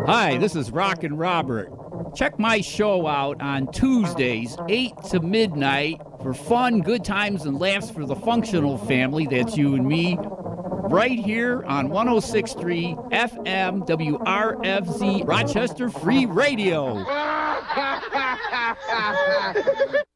Hi, this is Rockin' Robert. Check my show out on Tuesdays, 8 to midnight, for fun, good times, and laughs for the functional family. That's you and me. Right here on 106.3 FM WRFZ Rochester Free Radio.